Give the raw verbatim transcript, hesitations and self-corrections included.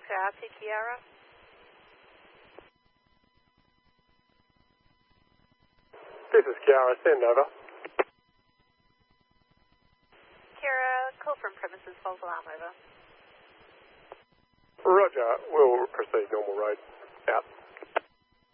to Alpha Kiara. This is Kiara, send over. Kiara, call from premises, false alarm over. Roger, we'll proceed normal road. Out.